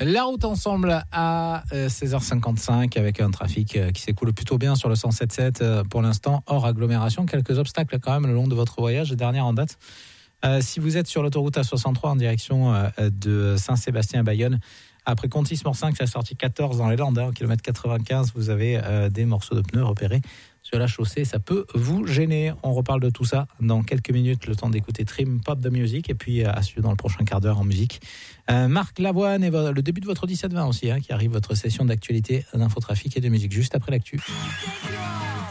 La route ensemble à 16h55 avec un trafic qui s'écoule plutôt bien sur le 107.7 pour l'instant, hors agglomération. Quelques obstacles quand même le long de votre voyage. Dernière en date, si vous êtes sur l'autoroute A63 en direction de Saint-Sébastien à Bayonne, après Contis-Morcinq, la sortie 14 dans les Landes, au kilomètre 95, vous avez des morceaux de pneus repérés sur la chaussée. Ça peut vous gêner. On reparle de tout ça dans quelques minutes. Le temps d'écouter Trim Pop de Music. Et puis à suivre dans le prochain quart d'heure en musique. Marc Lavoine et le début de votre 17-20 aussi, qui arrive votre session d'actualité, d'infotrafic et de musique juste après l'actu.